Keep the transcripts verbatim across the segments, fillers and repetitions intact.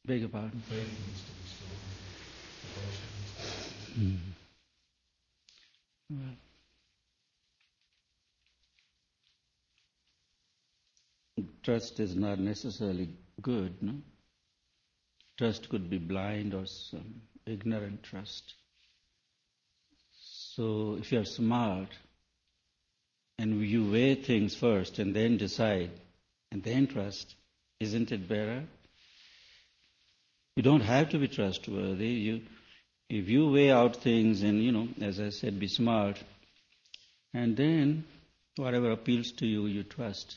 Beg your pardon? Faith needs to be strong. Devotion needs to be strong. Mm. Well, trust is not necessarily good, no? Trust could be blind or some ignorant trust. So if you're smart and you weigh things first and then decide and then trust, isn't it better? You don't have to be trustworthy. You, if you weigh out things and, you know, as I said, be smart, and then whatever appeals to you, you trust.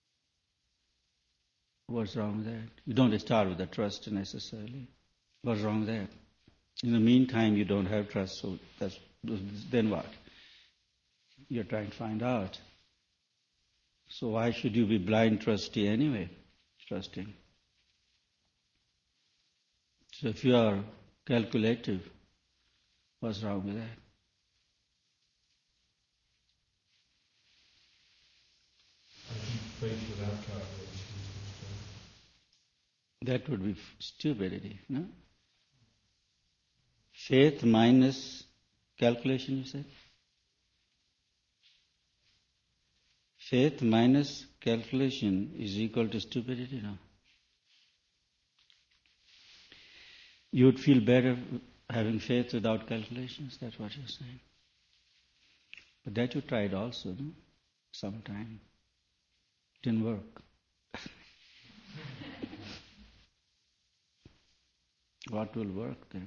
What's wrong with that? You don't start with the trust necessarily. What's wrong with that? In the meantime, you don't have trust, so that's, then what? You're trying to find out. So why should you be blind trustee anyway? Trusting. So if you are calculative, what's wrong with that? I think faith without calculation is strong. That would be stupidity, no? Faith minus calculation, you said? Faith minus calculation is equal to stupidity, no? You would feel better having faith without calculations, that's what you're saying. But that you tried also, no? Sometime. Didn't work. What will work then?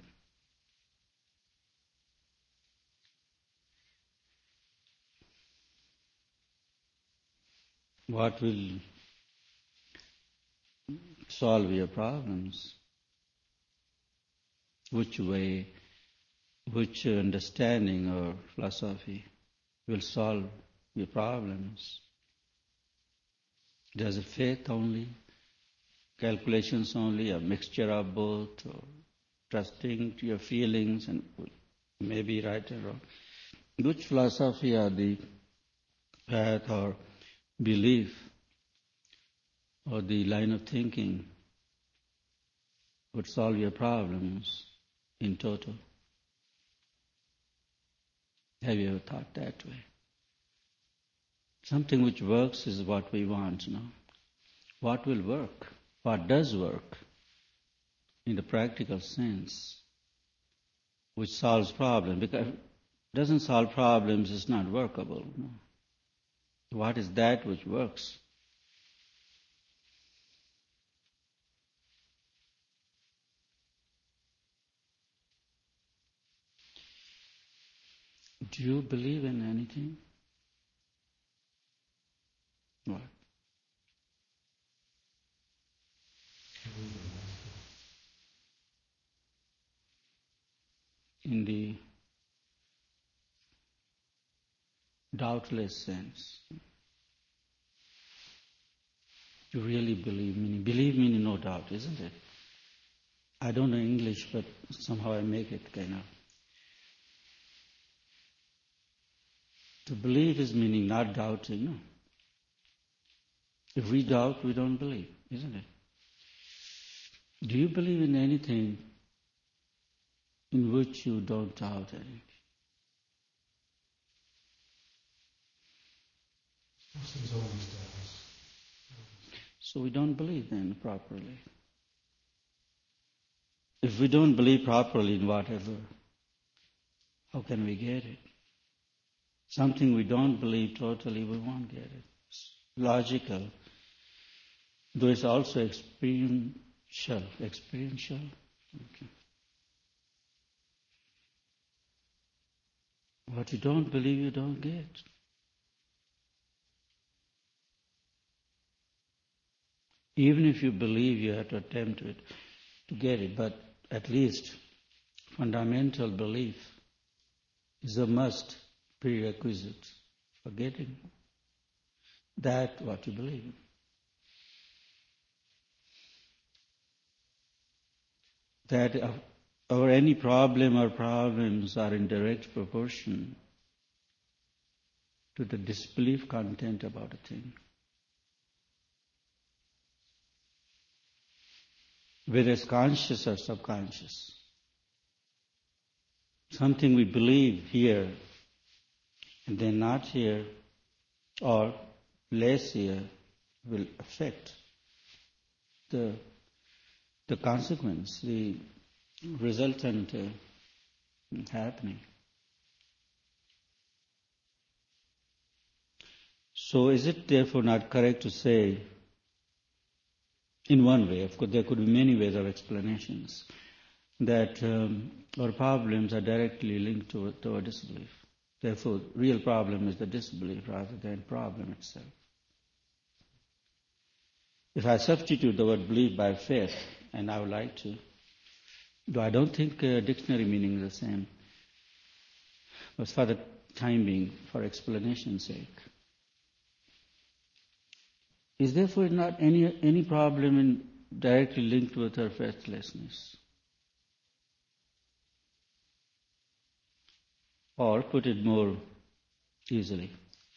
What will solve your problems? Which way, which understanding or philosophy will solve your problems? Does it faith only, calculations only, a mixture of both, or trusting to your feelings and maybe right or wrong? Which philosophy or the path or belief or the line of thinking would solve your problems in total? Have you ever thought that way? Something which works is what we want, no? What will work? What does work in the practical sense, which solves problems? Because if it doesn't solve problems, it's not workable. No? What is that which works? Do you believe in anything? What? In the doubtless sense. You really believe, meaning believe meaning no doubt, isn't it? I don't know English, but somehow I make it kind of. To believe is meaning not doubting, no? If we doubt, we don't believe, isn't it? Do you believe in anything in which you don't doubt anything? There's always doubts. So we don't believe then properly. If we don't believe properly in whatever, how can we get it? Something we don't believe totally, we won't get it. It's logical, though it's also experiential. Experiential? Okay. What you don't believe, you don't get. Even if you believe, you have to attempt it to get it, but at least fundamental belief is a must prerequisite for getting that what you believe. That or any problem or problems are in direct proportion to the disbelief content about a thing. whether it's conscious or subconscious. Something we believe here and then not here or less here will affect the the consequence, the resultant uh, happening. So is it therefore not correct to say, in one way, of course there could be many ways of explanations, that um, our problems are directly linked to, to our disbelief. Therefore, real problem is the disbelief rather than problem itself. If I substitute the word belief by faith, and I would like to, though I don't think uh, dictionary meaning is the same, but for the time being, for explanation's sake, is therefore not any any problem in directly linked with our faithlessness? Or put it more easily,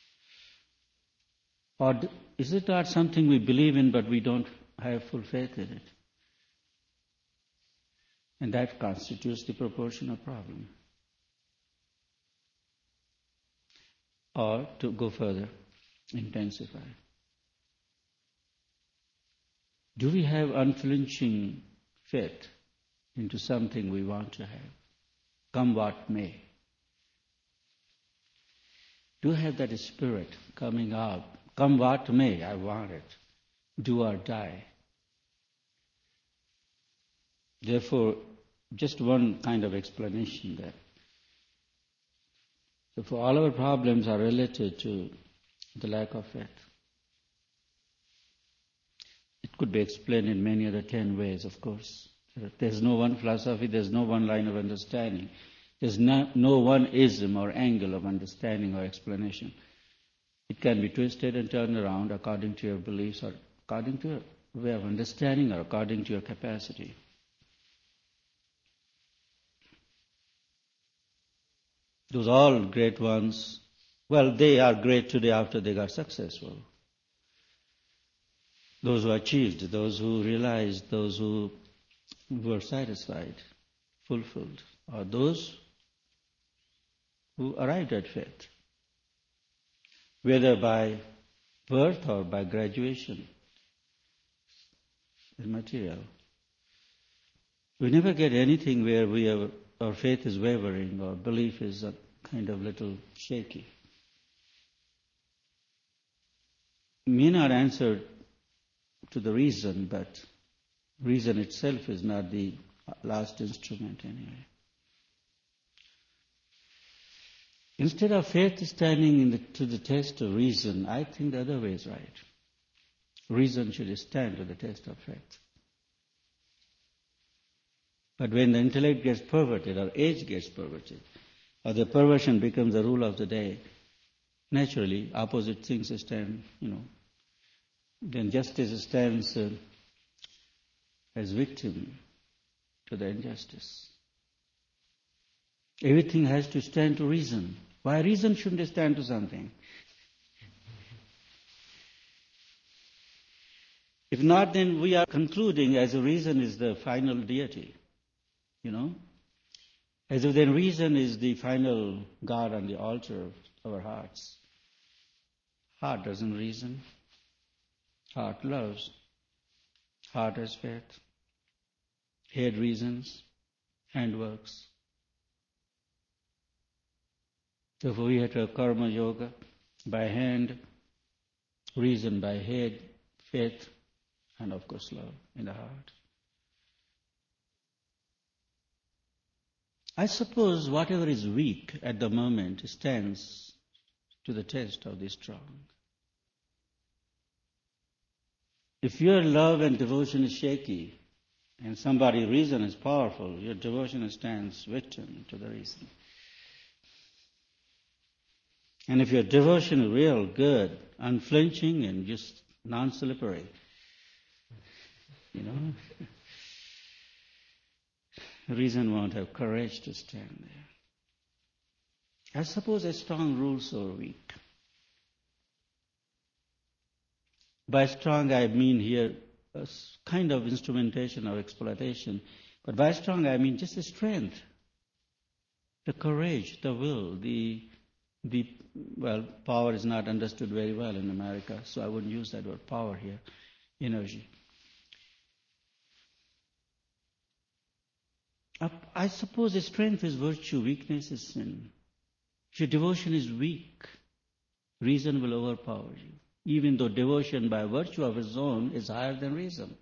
or is it not something we believe in but we don't have full faith in it? And that constitutes the proportional problem. Or to go further, intensify. Do we have unflinching faith into something we want to have, come what may? Do have that spirit coming out, come what may, I want it, do or die. Therefore, just one kind of explanation there. So for all our problems are related to the lack of faith. It could be explained in many other ten ways, of course. There's no one philosophy, there's no one line of understanding. There's no, no one ism or angle of understanding or explanation. It can be twisted and turned around according to your beliefs or according to your way of understanding or according to your capacity. Those all great ones, well, they are great today after they got successful. Those who achieved, those who realized, those who were satisfied, fulfilled, or those who arrived at faith, whether by birth or by graduation, is material. We never get anything where we have, our faith is wavering or belief is a kind of little shaky. May not answer to the reason, but reason itself is not the last instrument anyway. Instead of faith standing in the, to the test of reason, I think the other way is right. Reason should stand to the test of faith. But when the intellect gets perverted, or age gets perverted, or the perversion becomes the rule of the day, naturally opposite things stand, you know. Then justice stands uh, as victim to the injustice. Everything has to stand to reason. Why reason shouldn't stand to something? If not, then we are concluding as if reason is the final deity, you know? As if then reason is the final God on the altar of our hearts. Heart doesn't reason. Heart loves. Heart has faith. Head reasons. Hand works. Therefore we have to have karma yoga by hand, reason by head, faith, and of course love in the heart. I suppose whatever is weak at the moment stands to the test of the strong. If your love and devotion is shaky, and somebody's reason is powerful, your devotion stands victim to the reason. And if your devotion is real, good, unflinching, and just non-slippery, you know, reason won't have courage to stand there. I suppose a strong rules are weak. By strong I mean here a kind of instrumentation or exploitation. But by strong, I mean just the strength, the courage, the will, the, the, well, power is not understood very well in America, so I wouldn't use that word power here, energy. I suppose the strength is virtue, weakness is sin. If your devotion is weak, reason will overpower you, even though devotion by virtue of its own is higher than reason.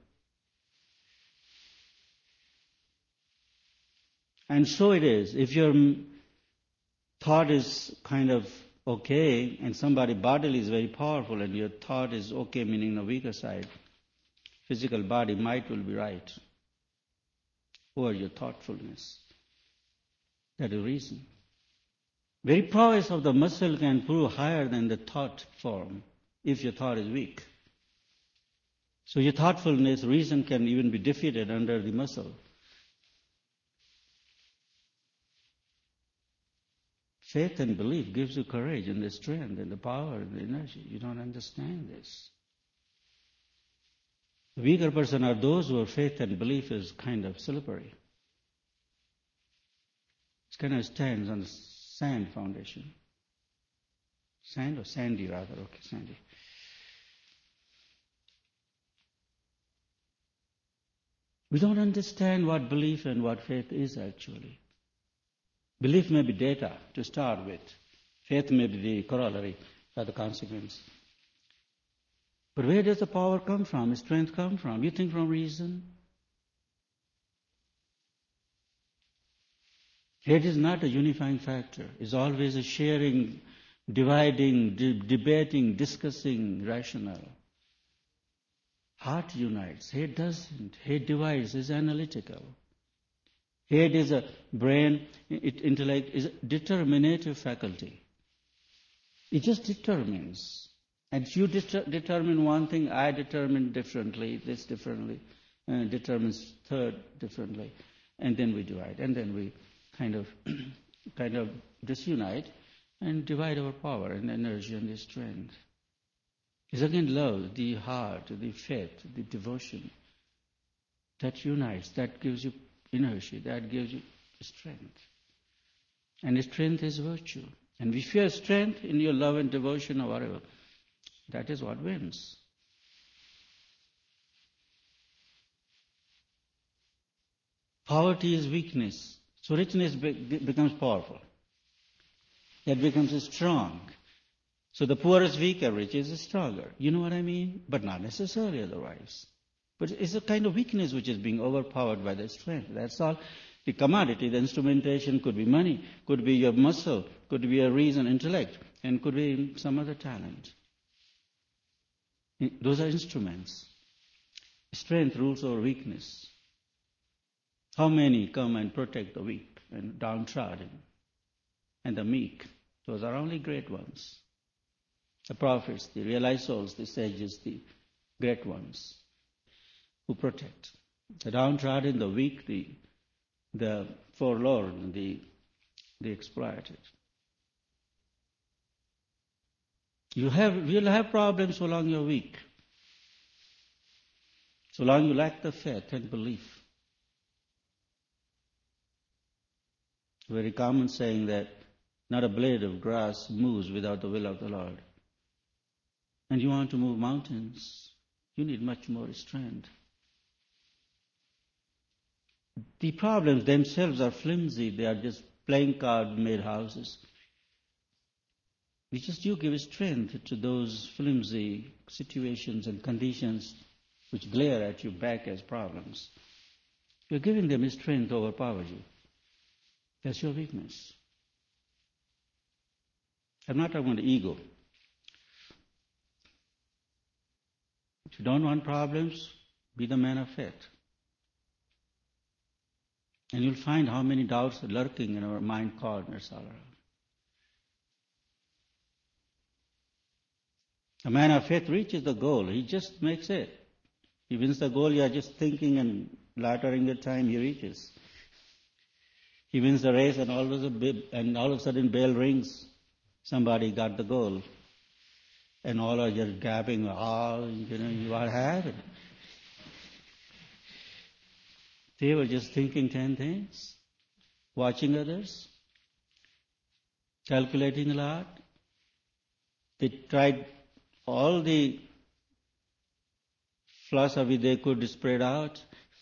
And so it is. If your thought is kind of okay, and somebody bodily is very powerful, and your thought is okay, meaning the weaker side, physical body, might will be right over your thoughtfulness. That is reason. Very prowess of the muscle can prove higher than the thought form if your thought is weak. So your thoughtfulness, reason can even be defeated under the muscle. Faith and belief gives you courage and the strength and the power and the energy. You don't understand this. The weaker person are those whose faith and belief is kind of slippery. It kind of stands on the sand foundation. Sand or sandy rather, okay, sandy. We don't understand what belief and what faith is actually. Belief may be data to start with. Faith may be the corollary or the consequence. But where does the power come from? Strength come from? You think from reason? It is not a unifying factor. It's always a sharing, dividing, de- debating, discussing rationale. Heart unites. Head doesn't. Head divides. Is analytical. Head is a brain. It, intellect is a determinative faculty. It just determines. And you deter- determine one thing, I determine differently, this differently, uh, determines third differently, and then we divide, and then we kind of, kind of disunite and divide our power and energy and the strength. It's again love, the heart, the faith, the devotion that unites, that gives you energy, that gives you strength. And strength is virtue. And if you have strength in your love and devotion or whatever, that is what wins. Poverty is weakness. So richness be- becomes powerful. It becomes strong. So the poor is weaker, rich is stronger. You know what I mean? But not necessarily otherwise. But it's a kind of weakness which is being overpowered by the strength. That's all. The commodity, the instrumentation could be money, could be your muscle, could be your reason, intellect, and could be some other talent. Those are instruments. Strength rules over weakness. How many come and protect the weak and downtrodden and the meek? Those are only great ones. The prophets, the realized souls, the sages, the great ones who protect. The downtrodden, the weak, the, the forlorn, the, the exploited. You have, you'll have problems so long you're weak. So long you lack the faith and belief. A very common saying that not a blade of grass moves without the will of the Lord. And you want to move mountains, you need much more strength. The problems themselves are flimsy. They are just playing card-made houses. It's just you give strength to those flimsy situations and conditions which glare at you back as problems. You're giving them strength to overpower you. That's your weakness. I'm not talking about ego. If you don't want problems, be the man of faith. And you'll find how many doubts are lurking in our mind corners all around. A man of faith reaches the goal. He just makes it. He wins the goal. You are just thinking and loitering the time he reaches. He wins the race, and all of a sudden, and all of a sudden bell rings. Somebody got the goal. And all are just gabbing, oh, you know, what happened? They were just thinking ten things, watching others, calculating a lot. They tried all the philosophy they could spread out,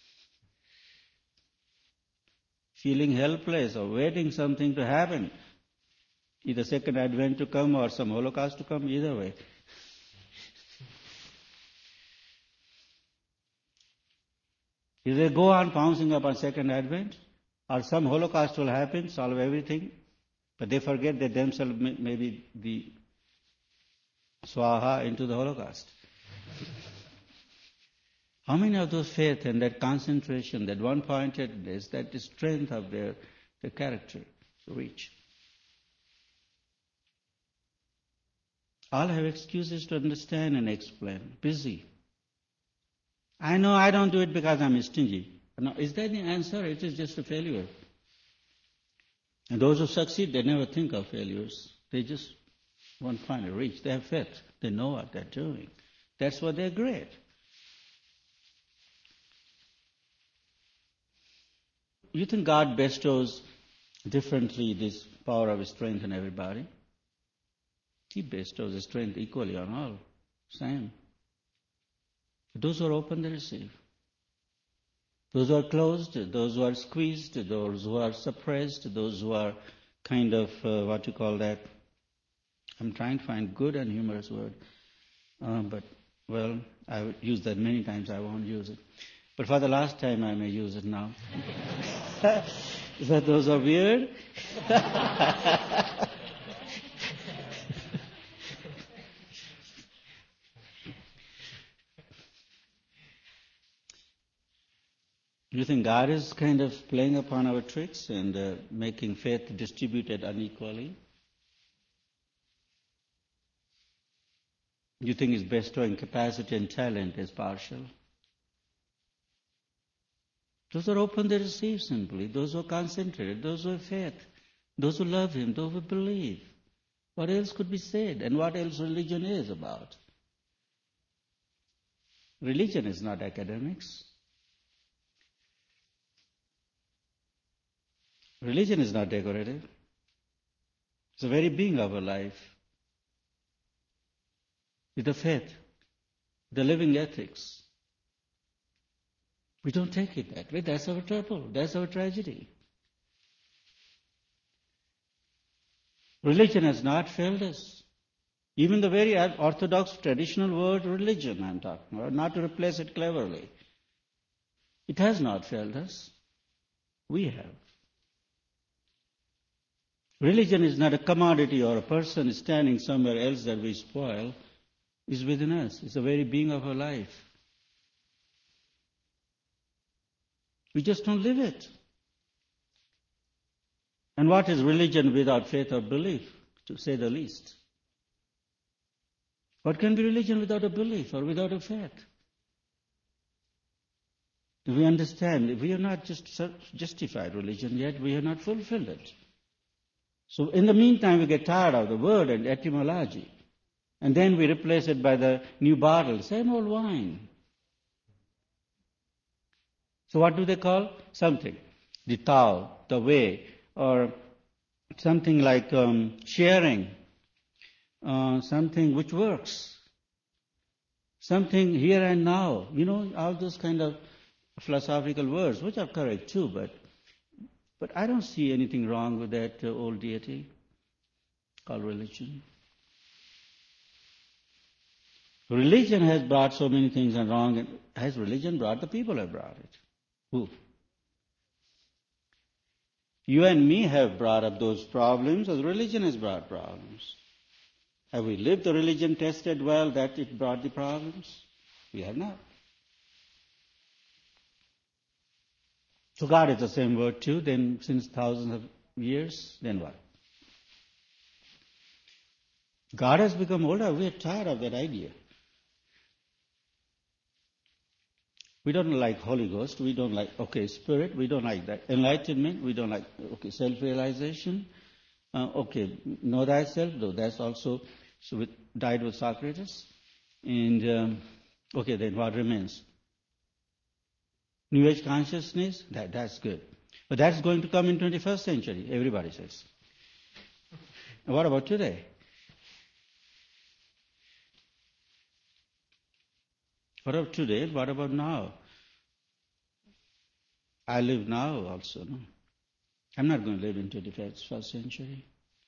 feeling helpless or waiting something to happen, either second advent to come or some Holocaust to come, either way. If they go on pouncing up on second advent, or some Holocaust will happen, solve everything, but they forget that themselves may, may be the swaha into the Holocaust. How many of those faith and that concentration, that one-pointedness, that the strength of their, their character reach? All have excuses to understand and explain. Busy. I know I don't do it because I'm stingy. No, is that the answer? It is just a failure. And those who succeed, they never think of failures. They just want to finally reach. They have faith. They know what they're doing. That's why they're great. You think God bestows differently this power of strength on everybody? He bestows strength equally on all. Same. Those who are open, they receive. Those who are closed, those who are squeezed, those who are suppressed, those who are kind of, uh, what you call that? I'm trying to find good and humorous word. Uh, but, well, I've used that many times, I won't use it. But for the last time, I may use it now. Is that those are weird? You think God is kind of playing upon our tricks and uh, making faith distributed unequally? You think He's bestowing capacity and talent as partial? Those who are open, they receive simply. Those who are concentrated, those who have faith, those who love Him, those who believe. What else could be said? And what else religion is about? Religion is not academics. Religion is not decorative. It's the very being of our life. With the faith, the living ethics. We don't take it that way. That's our trouble. That's our tragedy. Religion has not failed us. Even the very orthodox traditional word religion I'm talking about, not to replace it cleverly. It has not failed us. We have. Religion is not a commodity or a person standing somewhere else that we spoil. It's within us. It's the very being of our life. We just don't live it. And what is religion without faith or belief, to say the least? What can be religion without a belief or without a faith? We understand, we have not just justified religion yet, we have not fulfilled it. So in the meantime, we get tired of the word and etymology. And then we replace it by the new bottle, same old wine. So what do they call? Something. The Tao, the way, or something like um, sharing, uh, something which works, something here and now. You know, all those kind of philosophical words, which are correct too, but but I don't see anything wrong with that uh, old deity called religion. Religion has brought so many things and wrong. And has religion brought? The people have brought it. Who? You and me have brought up those problems, as religion has brought problems. Have we lived the religion tested well that it brought the problems? We have not. So God is the same word too, then since thousands of years, then what? God has become older, we are tired of that idea. We don't like Holy Ghost, we don't like, okay, Spirit, we don't like that. Enlightenment, we don't like, okay, self-realization, uh, okay, know thyself, though that's also, so it died with Socrates. And, um, okay, then what remains? New Age consciousness, that, that's good. But that's going to come in twenty-first century, everybody says. What about today? What about today? What about now? I live now also, no? I'm not going to live in twenty-first century.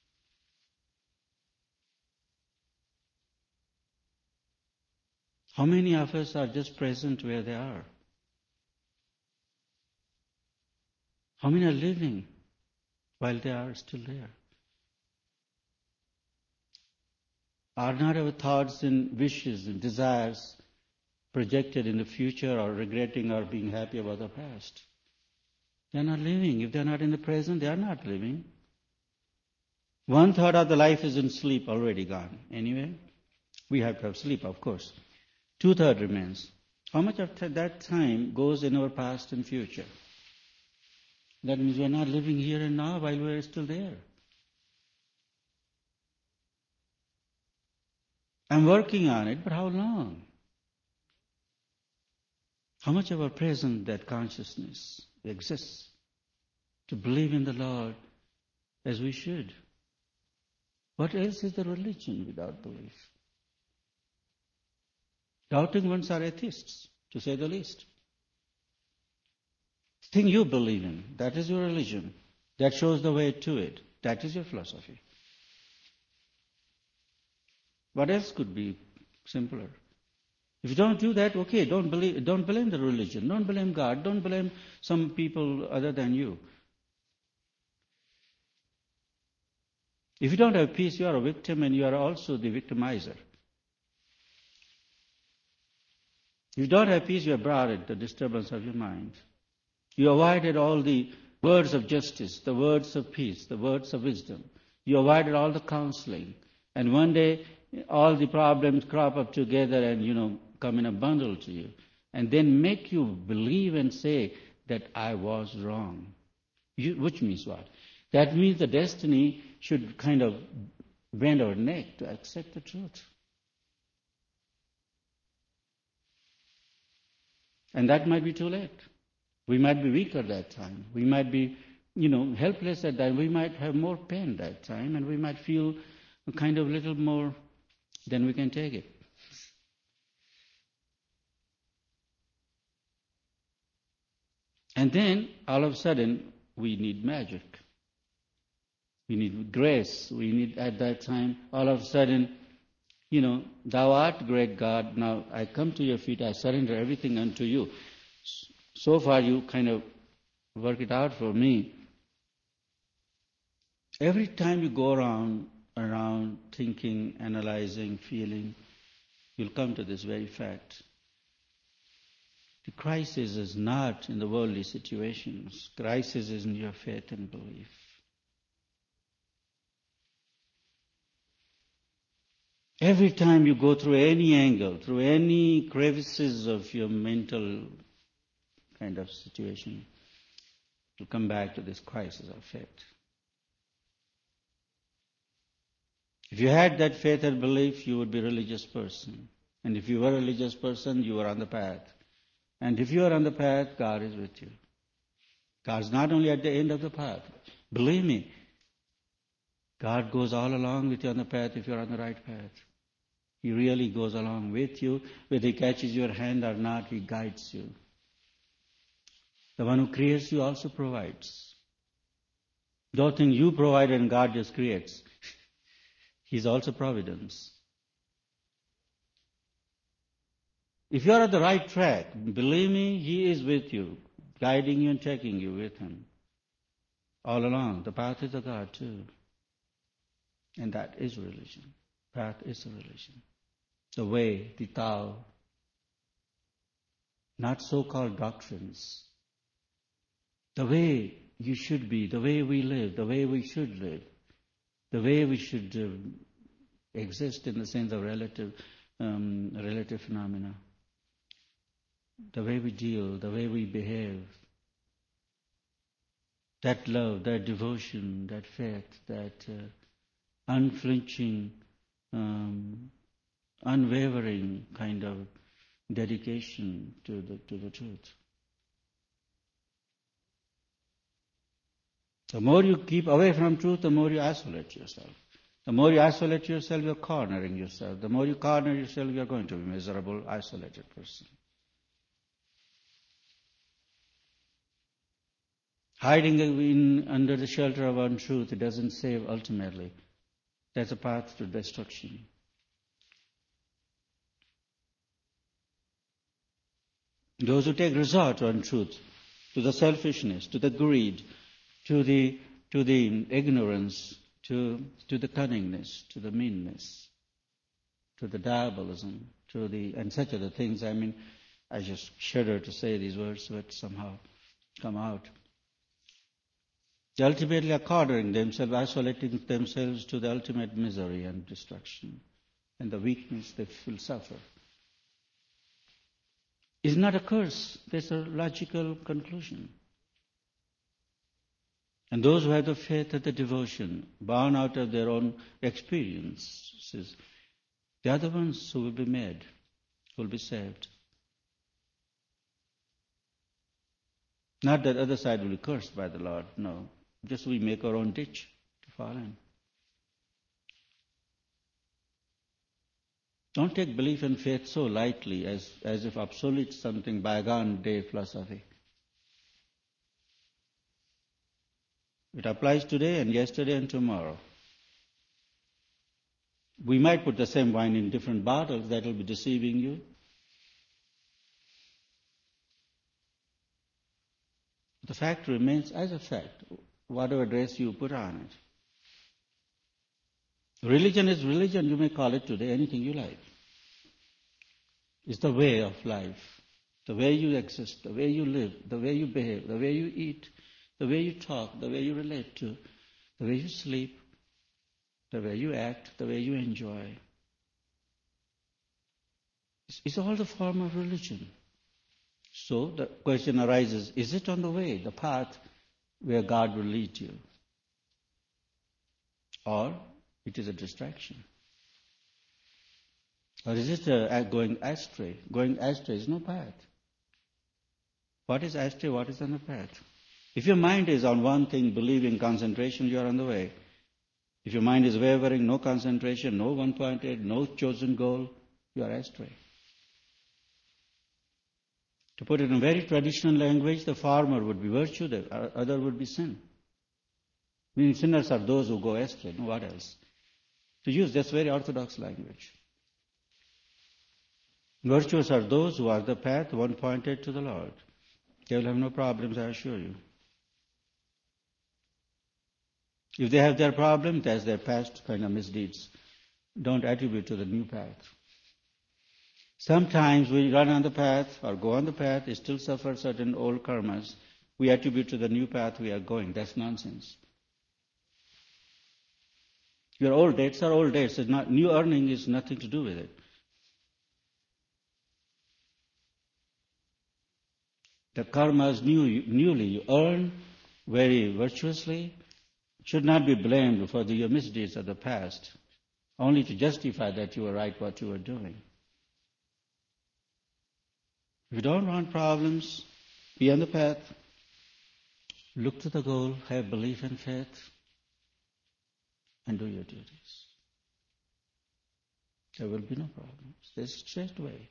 How many of us are just present where they are? How many are living while they are still there? Are not our thoughts and wishes and desires projected in the future or regretting or being happy about the past? They are not living. If they are not in the present, they are not living. One third of the life is in sleep, already gone. Anyway, we have to have sleep, of course. Two third remains. How much of that time goes in our past and future? That means we are not living here and now while we are still there. I'm working on it, but how long? How much of our present that consciousness exists to believe in the Lord as we should? What else is the religion without belief? Doubting ones are atheists, to say the least. The thing you believe in, that is your religion. That shows the way to it. That is your philosophy. What else could be simpler? If you don't do that, okay, don't believe, don't blame the religion, don't blame God, don't blame some people other than you. If you don't have peace, you are a victim and you are also the victimizer. If you don't have peace, you have brought it, the disturbance of your mind. You avoided all the words of justice, the words of peace, the words of wisdom. You avoided all the counseling. And one day, all the problems crop up together and, you know, come in a bundle to you. And then make you believe and say that I was wrong. You, which means what? That means the destiny should kind of bend our neck to accept the truth. And that might be too late. We might be weak at that time. We might be, you know, helpless at that. We might have more pain that time, and we might feel a kind of little more than we can take it. And then, all of a sudden, we need magic. We need grace. We need, at that time, all of a sudden, you know, thou art great God. Now I come to your feet. I surrender everything unto you. So far, you kind of work it out for me. Every time you go around, around thinking, analyzing, feeling, you'll come to this very fact. The crisis is not in the worldly situations. Crisis is in your faith and belief. Every time you go through any angle, through any crevices of your mental kind of situation, you'll come back to this crisis of faith. If you had that faith and belief, you would be a religious person. And if you were a religious person, you were on the path. And if you are on the path, God is with you. God's not only at the end of the path. Believe me, God goes all along with you on the path if you're on the right path. He really goes along with you. Whether He catches your hand or not, He guides you. The one who creates you also provides. Don't think you provide and God just creates. He's also providence. If you are on the right track, believe me, He is with you, guiding you and taking you with Him. All along, the path is of God too. And that is religion. Path is a religion. The way, the Tao, not so-called doctrines. The way you should be, the way we live, the way we should live, the way we should uh, exist in the sense of relative, um, relative phenomena, the way we deal, the way we behave, that love, that devotion, that faith, that uh, unflinching, um, unwavering kind of dedication to the to the truth. The more you keep away from truth, the more you isolate yourself. The more you isolate yourself, you're cornering yourself. The more you corner yourself, you're going to be a miserable, isolated person. Hiding in, under the shelter of untruth, it doesn't save ultimately. That's a path to destruction. Those who take resort to untruth, to the selfishness, to the greed, to the to the ignorance, to to the cunningness, to the meanness, to the diabolism, to the and such other things. I mean, I just shudder to say these words, but somehow come out. They ultimately are cornering themselves, isolating themselves to the ultimate misery and destruction, and the weakness they will suffer. It's not a curse. There's a logical conclusion. And those who have the faith and the devotion, born out of their own experiences, they are the ones who will be made, who will be saved. Not that other side will be cursed by the Lord, no. Just we make our own ditch to fall in. Don't take belief and faith so lightly as, as if obsolete something bygone day philosophy. It applies today and yesterday and tomorrow. We might put the same wine in different bottles, that will be deceiving you. The fact remains as a fact, whatever dress you put on it. Religion is religion, you may call it today anything you like. It's the way of life, the way you exist, the way you live, the way you behave, the way you eat, the way you talk, the way you relate to, the way you sleep, the way you act, the way you enjoy. It's, it's all the form of religion. So the question arises, is it on the way, the path where God will lead you? Or it is a distraction? Or is it a, going astray? Going astray is no path. What is astray? What is on the path? If your mind is on one thing, believing, concentration, you are on the way. If your mind is wavering, no concentration, no one-pointed, no chosen goal, you are astray. To put it in very traditional language, the former would be virtue, the other would be sin. Meaning sinners are those who go astray, no what else. To use this very orthodox language. Virtuous are those who are the path, one pointed to the Lord. They will have no problems, I assure you. If they have their problems, that's their past kind of misdeeds. Don't attribute to the new path. Sometimes we run on the path or go on the path, still suffer certain old karmas. We attribute to the new path we are going. That's nonsense. Your old dates are old dates. It's not, new earning is nothing to do with it. The karmas new, newly you earn very virtuously should not be blamed for the, your misdeeds of the past, only to justify that you were right what you were doing. If you don't want problems, be on the path, look to the goal, have belief and faith, and do your duties. There will be no problems. There's a straight way.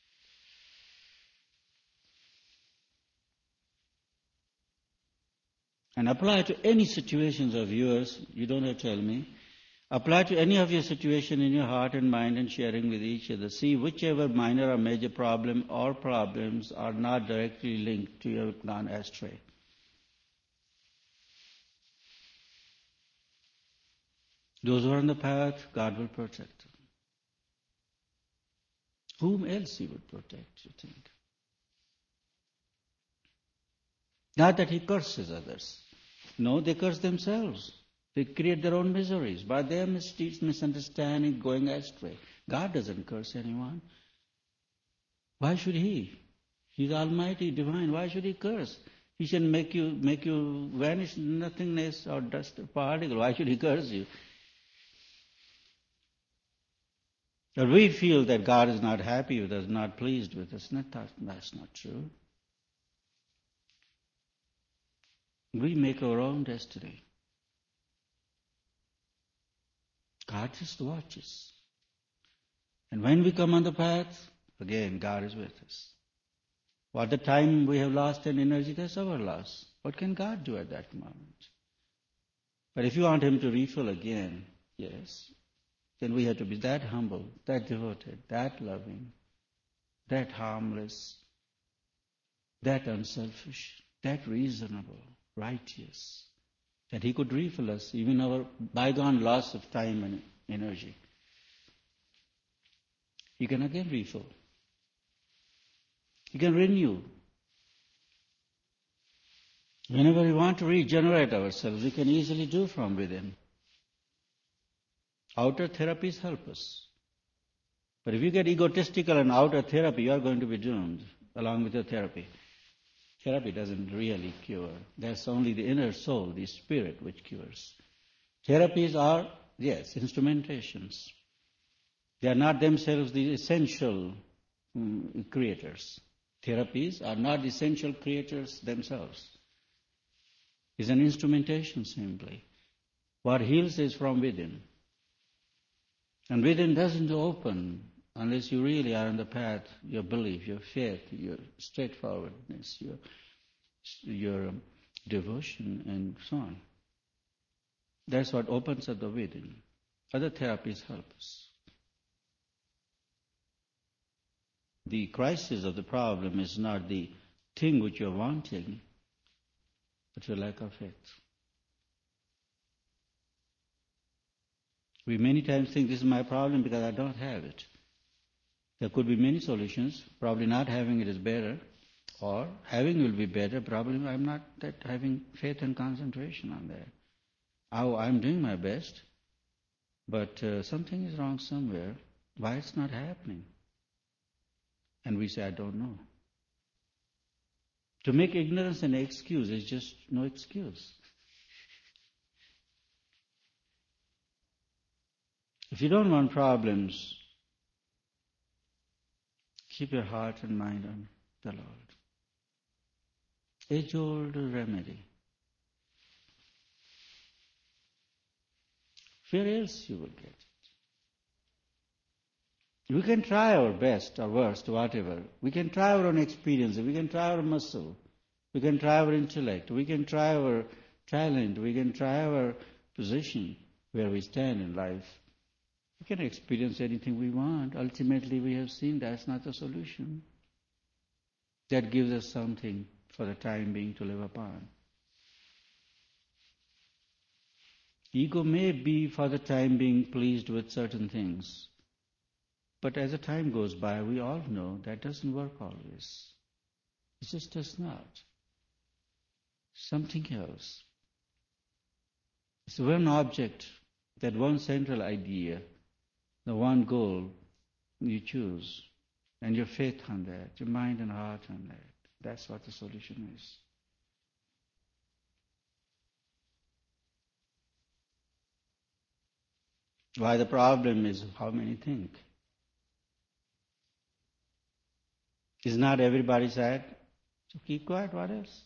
And apply to any situations of yours, you don't have to tell me. Apply to any of your situation in your heart and mind and sharing with each other. See whichever minor or major problem or problems are not directly linked to your gone astray. Those who are on the path, God will protect them. Whom else He would protect, you think? Not that He curses others. No, they curse themselves. They create their own miseries by their misdeeds, misunderstanding, going astray. God doesn't curse anyone. Why should He? He's almighty, divine. Why should He curse? He should make you make you vanish in nothingness or dust or particle. Why should He curse you? But we feel that God is not happy with us, not pleased with us. Not that, that's not true. We make our own destiny. God just watches. And when we come on the path, again, God is with us. What the time we have lost in energy, that's our loss. What can God do at that moment? But if you want Him to refill again, yes, then we have to be that humble, that devoted, that loving, that harmless, that unselfish, that reasonable, righteous, that He could refill us, even our bygone loss of time and energy. He can again refill. He can renew. Whenever we want to regenerate ourselves, we can easily do from within. Outer therapies help us. But if you get egotistical and outer therapy, you are going to be doomed along with your therapy. Therapy doesn't really cure. That's only the inner soul, the spirit, which cures. Therapies are, yes, instrumentations. They are not themselves the essential um, creators. Therapies are not essential creators themselves. It's an instrumentation simply. What heals is from within. And within doesn't open unless you really are on the path, your belief, your faith, your straightforwardness, your, your um, devotion, and so on. That's what opens up the within. Other therapies help us. The crisis of the problem is not the thing which you're wanting, but your lack of faith. We many times think this is my problem because I don't have it. There could be many solutions. Probably not having it is better, or having will be better. Probably I'm not that having faith and concentration on that. Oh, I'm doing my best, but uh, something is wrong somewhere. Why it's not happening? And we say, I don't know. To make ignorance an excuse is just no excuse. If you don't want problems, keep your heart and mind on the Lord. Age-old remedy. Where else you will get it? We can try our best or worst, whatever. We can try our own experience. We can try our muscle. We can try our intellect. We can try our talent. We can try our position where we stand in life. We can experience anything we want. Ultimately, we have seen that's not the solution. That gives us something for the time being to live upon. Ego may be for the time being pleased with certain things. But as the time goes by, we all know that doesn't work always. It just does not. Something else. It's one object, that one central idea, the one goal you choose, and your faith on that, your mind and heart on that. That's what the solution is. Why the problem is how many think. Is not everybody sad? So keep quiet, what else?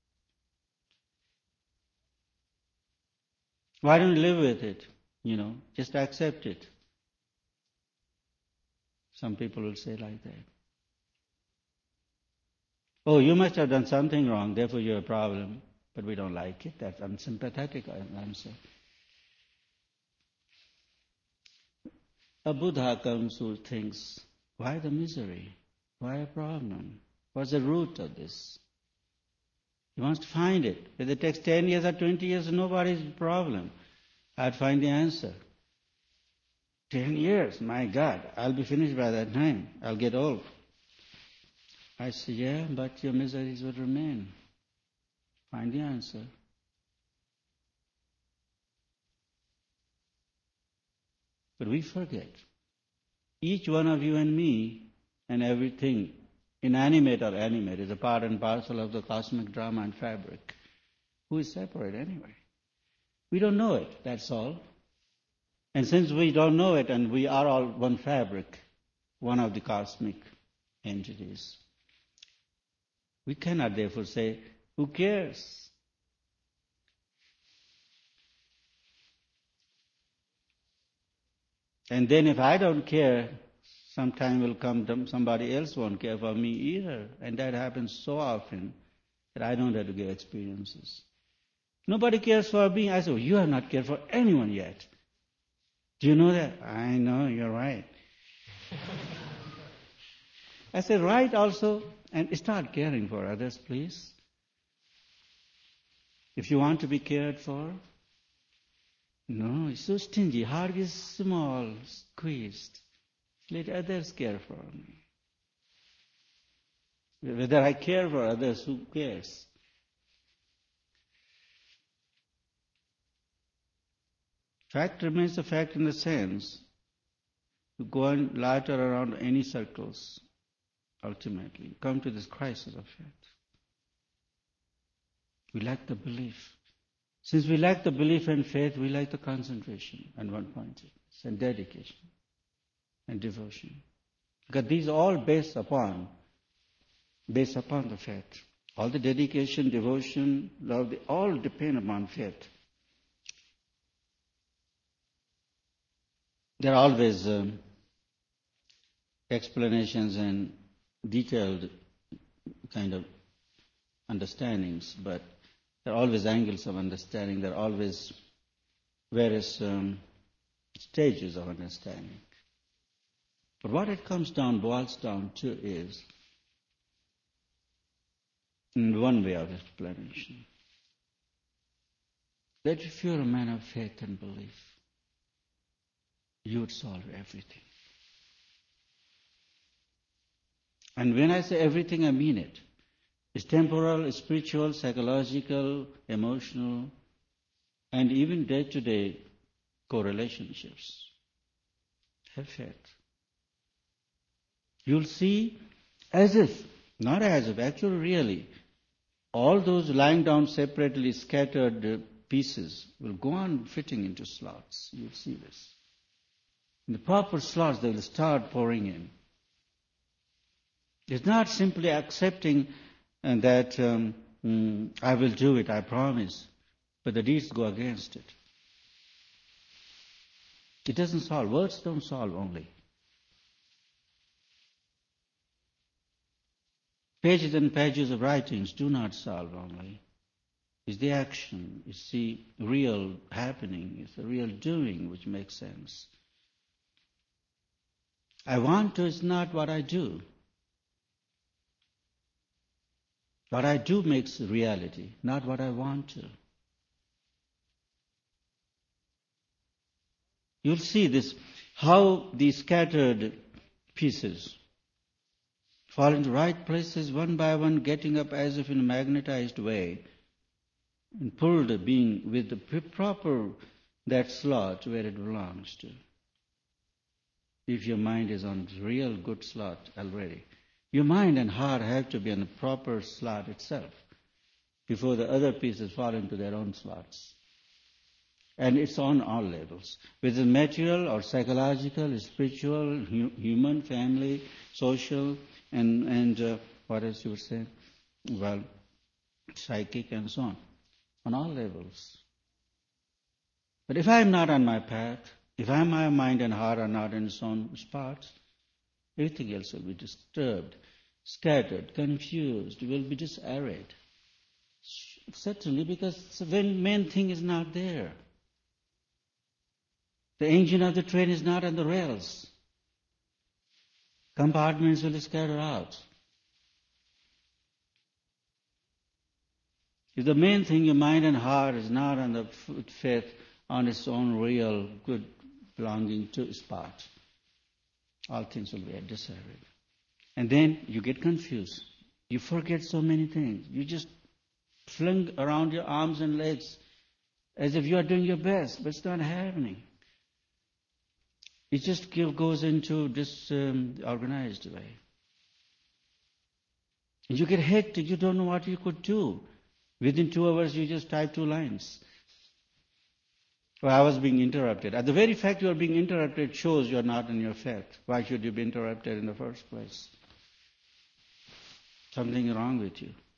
Why don't you live with it? You know, just accept it. Some people will say like that. Oh, you must have done something wrong, therefore you're a problem. But we don't like it. That's unsympathetic answer. A Buddha comes who thinks, why the misery? Why a problem? What's the root of this? He wants to find it. If it takes ten years or twenty years, nobody's problem. I'd find the answer. Ten years, my God, I'll be finished by that time. I'll get old. I say, yeah, but your miseries will remain. Find the answer. But we forget. Each one of you and me and everything, inanimate or animate, is a part and parcel of the cosmic drama and fabric. Who is separate anyway? We don't know it, that's all. And since we don't know it and we are all one fabric, one of the cosmic entities, we cannot therefore say, who cares? And then if I don't care, sometime will come, somebody else won't care for me either. And that happens so often that I don't have to give experiences. Nobody cares for me. I say, well, you have not cared for anyone yet. Do you know that? I know, you're right. I said, right also, and start caring for others, please. If you want to be cared for. No, it's so stingy. Heart is small, squeezed. Let others care for me. Whether I care for others, who cares? Fact remains a fact in the sense you go and lighter around any circles, ultimately. You come to this crisis of faith. We lack the belief. Since we lack the belief and faith, we lack the concentration and one-pointedness and dedication and devotion. Because these are all based upon, based upon the faith. All the dedication, devotion, love, they all depend upon faith. There are always um, explanations and detailed kind of understandings, but there are always angles of understanding. There are always various um, stages of understanding. But what it comes down, boils down to is, in one way of explanation, that if you're a man of faith and belief, you would solve everything. And when I say everything, I mean it. It's temporal, spiritual, psychological, emotional, and even day-to-day correlationships. Have faith. You'll see as if, not as if, actually really, all those lying down separately scattered pieces will go on fitting into slots. You'll see this. In the proper slots, they will start pouring in. It's not simply accepting and that um, mm, I will do it, I promise, but the deeds go against it. It doesn't solve. Words don't solve only. Pages and pages of writings do not solve only. It's the action, it's the real happening, it's the real doing which makes sense. I want to is not what I do. What I do makes reality, not what I want to. You'll see this, how these scattered pieces fall into right places one by one, getting up as if in a magnetized way, and pulled being with the proper, that slot where it belongs to. If your mind is on real good slot already. Your mind and heart have to be on the proper slot itself before the other pieces fall into their own slots. And it's on all levels, whether material or psychological, spiritual, hu- human, family, social, and, and uh, what else you would say? Well, psychic and so on. On all levels. But if I'm not on my path, if my mind and heart are not in its own spots, everything else will be disturbed, scattered, confused, will be disarrayed. Certainly, because the main thing is not there. The engine of the train is not on the rails. Compartments will scatter out. If the main thing, your mind and heart, is not on the faith, on its own real, good, belonging to spot, all things will be at disarray. And then you get confused. You forget so many things. You just fling around your arms and legs as if you are doing your best, but it's not happening. It just goes into disorganized um, way. And you get hectic. You don't know what you could do. Within two hours, you just type two lines. Well, I was being interrupted. At the very fact you are being interrupted shows you are not in your faith. Why should you be interrupted in the first place? Something wrong with you.